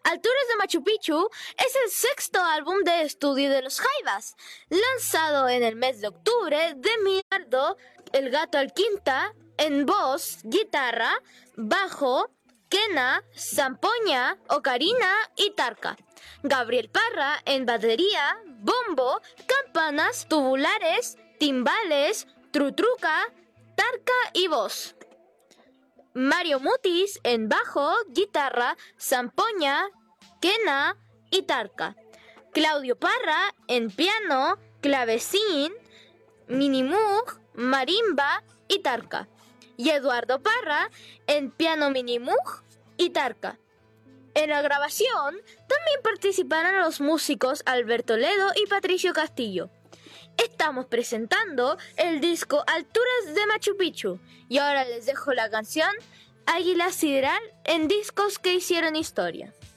Alturas de Machu Picchu es el sexto álbum de estudio de los Jaivas, lanzado en el mes de octubre de Miardo, El Gato Alquinta, en voz, guitarra, bajo, quena, zampoña, ocarina y tarca. Gabriel Parra en batería, bombo, campanas, tubulares, timbales, trutruca, tarca y voz. Mario Mutis en bajo, guitarra, zampoña, quena y tarca. Claudio Parra en piano, clavecín, minimoog, marimba y tarca. Y Eduardo Parra en piano minimoog y tarca. En la grabación también participaron los músicos Alberto Ledo y Patricio Castillo. Estamos presentando el disco Alturas de Machu Picchu y ahora les dejo la canción Águila Sideral en Discos que Hicieron Historia.